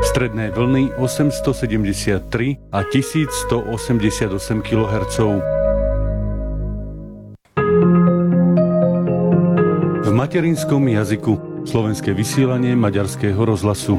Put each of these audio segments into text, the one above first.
Stredné vlny 873 a 1188 kHz. V materinskom jazyku. Slovenské vysielanie Maďarského rozhlasu.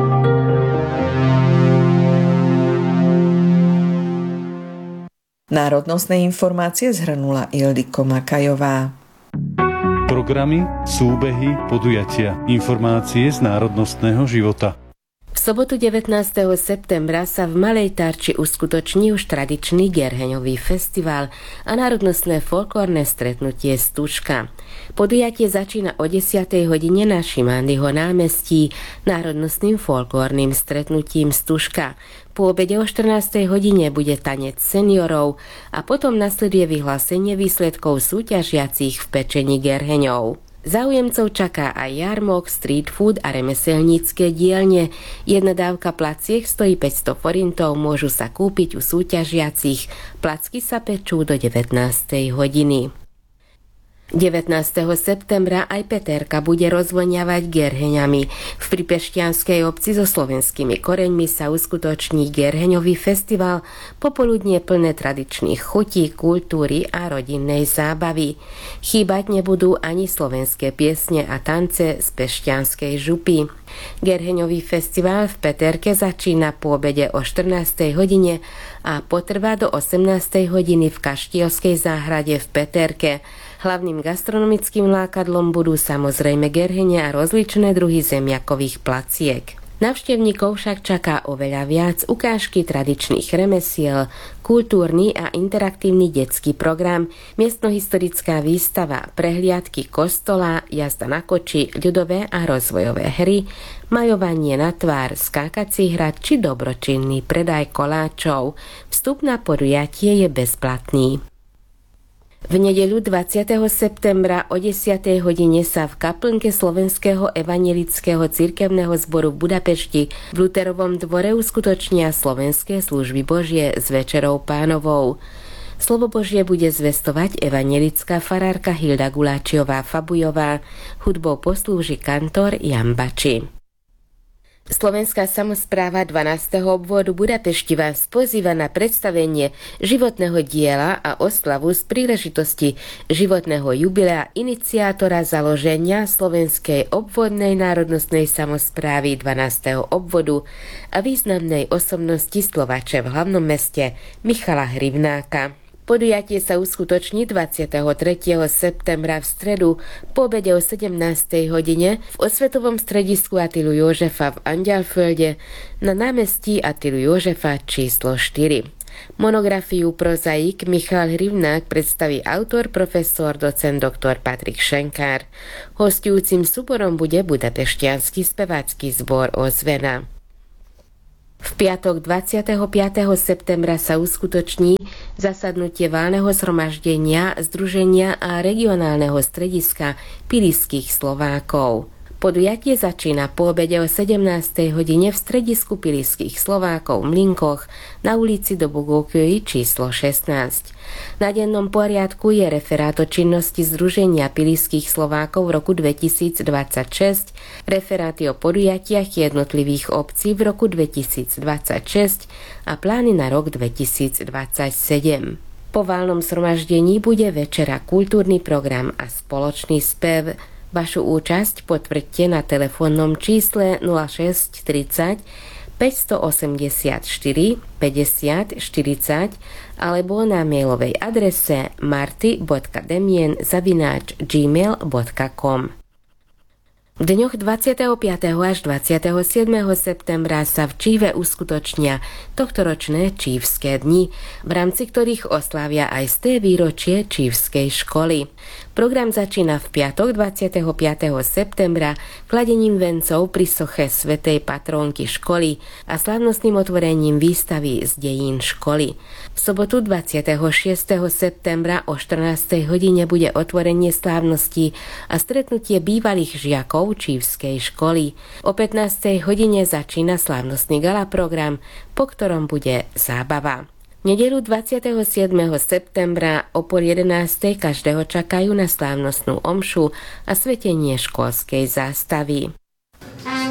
Národnostné informácie zhrnula Ildiko Makajová. Programy, súbehy, podujatia, informácie z národnostného života. V sobotu 19. septembra sa v Malej Tarči uskutoční už tradičný Gerheňový festival a národnostné folklórne stretnutie Stužka. Podujatie začína o 10. hodine na Šimandyho námestí národnostným folklórnym stretnutím Stužka. Po obede o 14. hodine bude tanec seniorov a potom nasleduje vyhlásenie výsledkov súťažiacich v pečení gerheňov. Záujemcov čaká aj jarmok, street food a remeselnícke dielne. Jedna dávka placiek stojí 500 forintov, môžu sa kúpiť u súťažiacich. Placky sa pečú do 19. hodiny. 19. septembra aj Peterka bude rozvoňavať gerheňami. V pripešťanskej obci so slovenskými koreňmi sa uskutoční Gerheňový festival, popoludnie plné tradičných chutí, kultúry a rodinnej zábavy. Chýbať nebudú ani slovenské piesne a tance z pešťanskej župy. Gerheňový festival v Peterke začína po obede o 14. hodine a potrvá do 18. hodiny v Kaštielskej záhrade v Peterke. Hlavným gastronomickým lákadlom budú samozrejme gerhene a rozličné druhy zemiakových placiek. Navštevníkov však čaká oveľa viac: ukážky tradičných remesiel, kultúrny a interaktívny detský program, miestnohistorická výstava, prehliadky kostola, jazda na koči, ľudové a rozvojové hry, maľovanie na tvár, skákací hrad či dobročinný predaj koláčov. Vstup na podujatie je bezplatný. V nedeľu 20. septembra o 10. hodine sa v kaplnke Slovenského evanjelického cirkevného zboru v Budapešti v Luterovom dvore uskutočnia slovenské služby Božie s Večerou Pánovou. Slovo Božie bude zvestovať evanjelická farárka Hilda Guláčiová-Fabujová, hudbou poslúži kantor Jan Bači. Slovenská samospráva 12. obvodu Budapešti vás pozýva na predstavenie životného diela a oslavu z príležitosti životného jubilea iniciátora založenia Slovenskej obvodnej národnostnej samosprávy 12. obvodu a významnej osobnosti Slovače v hlavnom meste Michala Hrivnáka. Podujatie sa uskutoční 23. septembra v stredu po obede o 17. hodine v osvetovom stredisku Attilu Jožefa v Anďalfölde na námestí Attilu Jožefa číslo 4. Monografiu prozaik Michal Hrivnák predstaví autor, profesor, docent dr. Patrik Šenkár. Hostujúcim súborom bude budapešťanský spevácky zbor Ozvena. V piatok 25. septembra sa uskutoční zasadnutie valného zhromaždenia Združenia a regionálneho strediska Pilisských Slovákov. Podujatie začína po obede o 17. hodine v stredisku Pilisských Slovákov v Mlynkoch na ulici Dobogókői číslo 16. Na dennom poriadku je referát o činnosti Združenia Pilisských Slovákov v roku 2026, referáty o podujatiach jednotlivých obcí v roku 2026 a plány na rok 2027. Po valnom zhromaždení bude večera, kultúrny program a spoločný spev. Vašu účasť potvrďte na telefónnom čísle 06 30 584 50 40 alebo na mailovej adrese marty.demien@gmail.com. V dňoch 25. až 27. septembra sa v Číve uskutočnia tohtoročné Čívske dni, v rámci ktorých oslávia aj 100. výročie Čívskej školy. Program začína v piatok 25. septembra kladením vencov pri soche svätej patrónky školy a slávnostným otvorením výstavy z dejín školy. V sobotu 26. septembra o 14. hodine bude otvorenie slávnosti a stretnutie bývalých žiakov Čívskej školy. O 15. hodine začína slávnostný gala program, po ktorom bude zábava. Nedeľu 27. septembra o 11. každého čakajú na slávnostnú omšu a svetenie školskej zástavy.